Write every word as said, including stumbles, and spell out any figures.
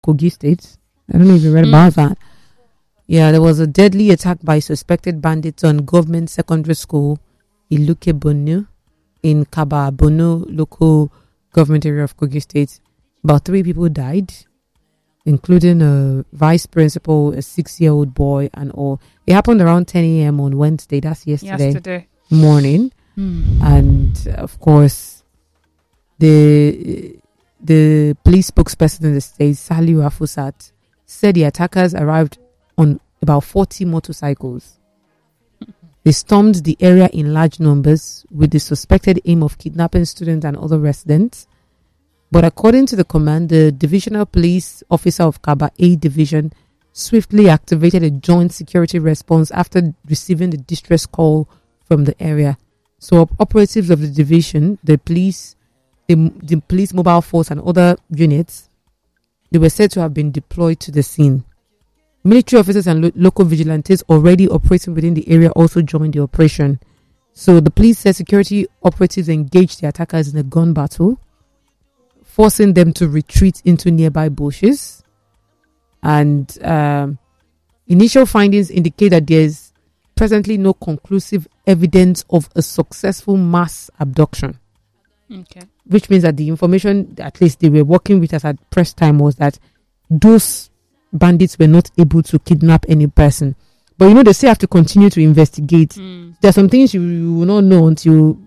Kogi State. I don't know if you read Mm. about that. Yeah, there was a deadly attack by suspected bandits on government secondary school Iluke Bonu in Kaba Bono local government area of Kogi State. About three people died, including a vice principal, a six-year-old boy, and all. It happened around ten a.m. on Wednesday. That's yesterday, Yesterday. morning. Mm. And, uh, of course, the the police spokesperson in the state, Saliu Afusat, said the attackers arrived on about forty motorcycles. They stormed the area in large numbers with the suspected aim of kidnapping students and other residents. But according to the command, the divisional police officer of Kaba A Division swiftly activated a joint security response after receiving the distress call from the area. So op- operatives of the division, the police, the, the police mobile force and other units, they were said to have been deployed to the scene. Military officers and lo- local vigilantes already operating within the area also joined the operation. So the police said security operatives engaged the attackers in a gun battle, forcing them to retreat into nearby bushes. And um, initial findings indicate that there's presently no conclusive evidence of a successful mass abduction. Okay. Which means that the information, at least they were working with us at press time, was that those bandits were not able to kidnap any person. But you know, they still have to continue to investigate. Mm. There are some things you, you will not know until